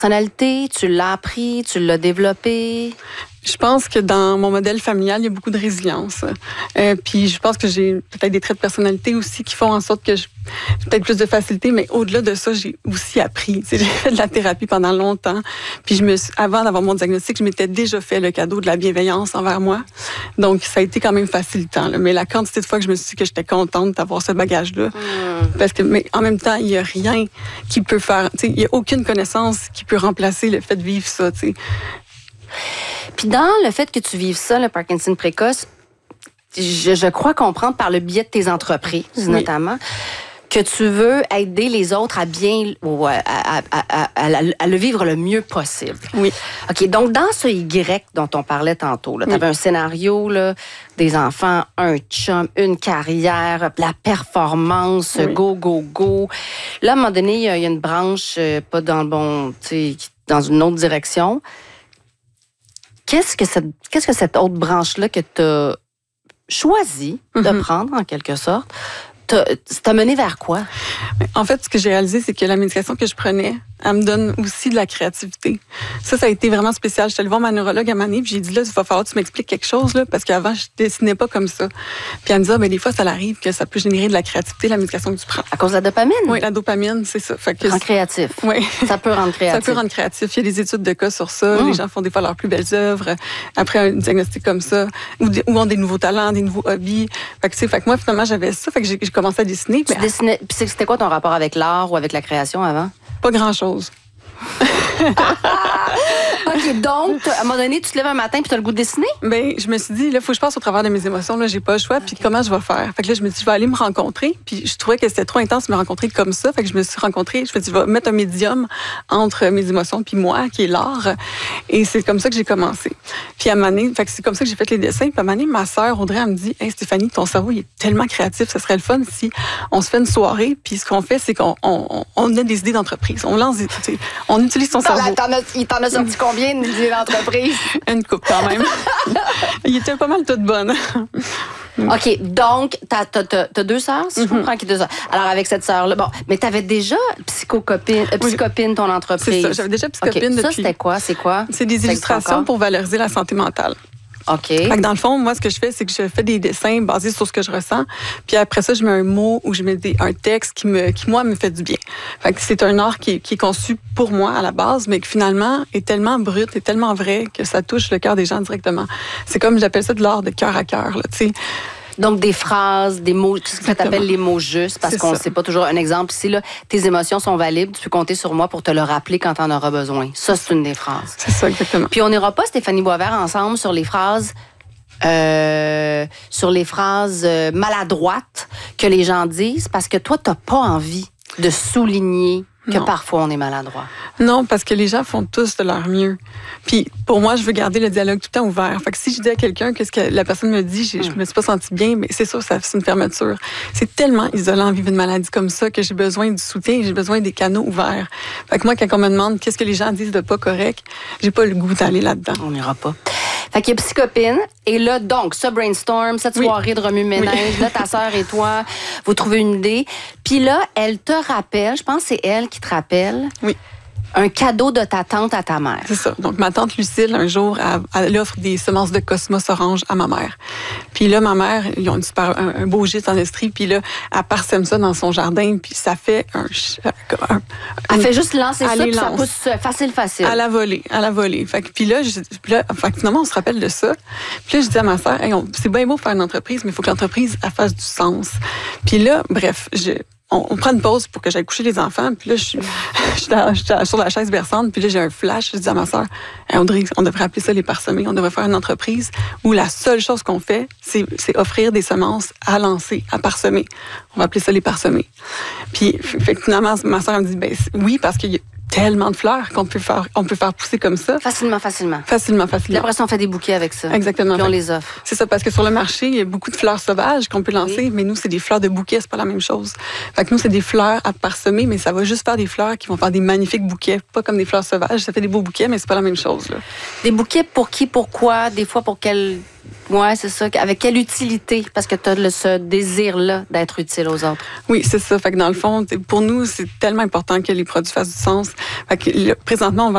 Personnalité, tu l'as appris, tu l'as développé? Je pense que dans mon modèle familial, il y a beaucoup de résilience. Puis je pense que j'ai peut-être des traits de personnalité aussi qui font en sorte que j'ai peut-être plus de facilité, mais au-delà de ça, j'ai aussi appris. J'ai fait de la thérapie pendant longtemps. Puis avant d'avoir mon diagnostic, je m'étais déjà fait le cadeau de la bienveillance envers moi. Donc ça a été quand même facilitant. Là. Mais la quantité de fois que je me suis dit que j'étais contente d'avoir ce bagage-là, parce que mais en même temps, il y a rien qui peut faire. Il y a aucune connaissance qui peut remplacer le fait de vivre ça. T'sais. Puis dans le fait que tu vives ça, le Parkinson précoce, je crois comprendre par le biais de tes entreprises, notamment, que tu veux aider les autres à bien, à le vivre le mieux possible. Oui. OK, donc dans ce Y dont on parlait tantôt, tu avais un scénario, là, des enfants, un chum, une carrière, la performance, go, go, go. Là, à un moment donné, il y a une branche pas dans le bon, tu sais, dans une autre direction. Qu'est-ce que cette autre branche-là que tu as choisi de prendre, en quelque sorte, t'a mené vers quoi? En fait, ce que j'ai réalisé, c'est que la médication que je prenais, elle me donne aussi de la créativité. Ça a été vraiment spécial. Je suis allée voir ma neurologue à Mané, puis j'ai dit, là, il va falloir que tu m'expliques quelque chose, là, parce qu'avant, je dessinais pas comme ça. Puis elle me dit, des fois, ça arrive que ça peut générer de la créativité, la médication que tu prends. À cause de la dopamine? Oui, la dopamine, c'est ça. Fait que rend créatif. Oui. Ça peut rendre créatif. Ça peut rendre créatif. Il y a des études de cas sur ça. Les gens font des fois leurs plus belles œuvres après un diagnostic comme ça, ou ont des nouveaux talents, des nouveaux hobbies. Fait que moi, finalement, j'avais ça. Fait que j'ai commencé à dessiner. Tu dessinais. Puis c'était quoi ton rapport avec l'art ou avec la création avant? Pas grand-chose. OK, donc, à un moment donné, tu te lèves un matin et tu as le goût de dessiner? Bien, je me suis dit, là, il faut que je passe au travers de mes émotions. Là, j'ai pas le choix. Puis comment je vais faire? Fait que là, je me suis dit, je vais aller me rencontrer. Puis je trouvais que c'était trop intense de me rencontrer comme ça. Fait que je me suis rencontrée. Je me suis dit, je vais mettre un médium entre mes émotions puis moi, qui est l'art. Et c'est comme ça que j'ai commencé. Puis à Mané, fait que c'est comme ça que j'ai fait les dessins. Puis à Mané, ma sœur Audrey, elle me dit, hey, Stéphanie, ton cerveau, il est tellement créatif. Ça serait le fun si on se fait une soirée. Puis ce qu'on fait, c'est qu'on a des idées d'entreprise. On lance on utilise ton cerveau. Il t'en a sorti combien d'idées d'entreprise? Une coupe quand même. Il était pas mal toute bonne. OK, donc, t'as deux sœurs, si je comprends qu'il y a deux sœurs. Alors, avec cette sœur-là, bon, mais t'avais déjà Psychopine, ton entreprise. C'est ça, j'avais déjà Psychopine depuis. Ça, c'était quoi? C'est quoi? C'est des illustrations pour valoriser la santé mentale. OK. Fait que dans le fond, moi, ce que je fais, c'est que je fais des dessins basés sur ce que je ressens. Puis après ça, je mets un mot ou je mets un texte qui moi, me fait du bien. Fait que c'est un art qui est conçu pour moi à la base, mais qui finalement est tellement brut et tellement vrai que ça touche le cœur des gens directement. C'est comme, j'appelle ça de l'art de cœur à cœur, là, tu sais. Donc, des phrases, des mots, ce que ça t'appelle les mots justes, parce qu'on ne sait pas toujours un exemple. Ici, là, tes émotions sont valides, tu peux compter sur moi pour te le rappeler quand tu en auras besoin. Ça, c'est une des phrases. C'est ça, exactement. Puis, on n'ira pas, Stéphanie Boisvert, ensemble sur les phrases maladroites que les gens disent, parce que toi, tu n'as pas envie de souligner que parfois on est maladroit. Non, parce que les gens font tous de leur mieux. Puis pour moi, je veux garder le dialogue tout le temps ouvert. Fait que si je dis à quelqu'un que ce que la personne me dit, je me suis pas sentie bien, mais c'est sûr, c'est une fermeture. C'est tellement isolant de vivre une maladie comme ça que j'ai besoin du soutien, j'ai besoin des canaux ouverts. Fait que moi, quand on me demande qu'est-ce que les gens disent de pas correct, j'ai pas le goût d'aller là-dedans. On n'ira pas. Fait qu'il y a Psychopine. Et là, donc, ce brainstorm, cette soirée de remue-ménage, là, ta sœur et toi, vous trouvez une idée. Puis là, elle te rappelle, je pense que c'est elle qui te rappelle. Oui. Un cadeau de ta tante à ta mère. C'est ça. Donc, ma tante Lucille, un jour, elle offre des semences de cosmos orange à ma mère. Puis là, ma mère, ils ont un beau gîte en Estrie. Puis là, elle parsème ça dans son jardin. Puis ça fait elle fait juste lancer ça, puis ça pousse facile. À la volée. Fait que, puis là, finalement, on se rappelle de ça. Puis là, je dis à ma sœur, hey, c'est bien beau faire une entreprise, mais il faut que l'entreprise elle fasse du sens. Puis là, bref, on prend une pause pour que j'aille coucher les enfants. Puis là, je suis sur la chaise berçante. Puis là, j'ai un flash. Je dis à ma sœur, hey, Audrey, on devrait appeler ça les parsemés. On devrait faire une entreprise où la seule chose qu'on fait, c'est offrir des semences à lancer, à parsemer. On va appeler ça les parsemés. Puis finalement, ma sœur me dit, ben oui, parce qu'il y a tellement de fleurs qu'on peut faire pousser comme ça. Facilement. Puis après ça, on fait des bouquets avec ça. Exactement. Puis on les offre. C'est ça, parce que sur le marché, il y a beaucoup de fleurs sauvages qu'on peut lancer, mais nous, c'est des fleurs de bouquet, c'est pas la même chose. Fait que nous, c'est des fleurs à parsemer, mais ça va juste faire des fleurs qui vont faire des magnifiques bouquets, pas comme des fleurs sauvages. Ça fait des beaux bouquets, mais c'est pas la même chose, là. Des bouquets pour qui, pourquoi, des fois pour quel... Ouais, c'est ça. Avec quelle utilité? Parce que tu as ce désir-là d'être utile aux autres. Oui, c'est ça. Fait que dans le fond, pour nous, c'est tellement important que les produits fassent du sens. Fait que présentement, on va